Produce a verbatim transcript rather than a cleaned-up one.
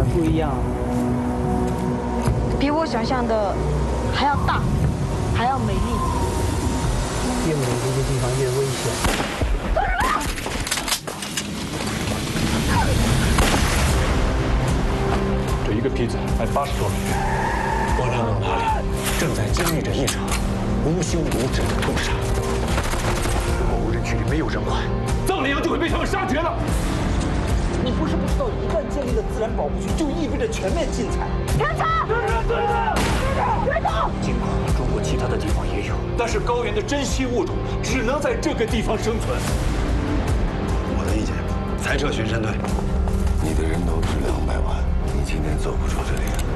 不一样， 比我想象的还要大，还要美丽。 越美丽的地方越危险。 这一个坯子卖八十多美元。 波兰姆巴里正在经历着一场无休无止的屠杀。 如果无人区里没有人怀，藏羚羊就会被他们杀绝了。 你不是不知道，一旦建立了自然保护区，就意味着全面禁采。 停车！停车！停车！别动！ 尽管中国其他的地方也有， 但是高原的珍稀物种只能在这个地方生存。 我的意见，裁撤巡山队。 你的人头值两百万，你今天走不出这里。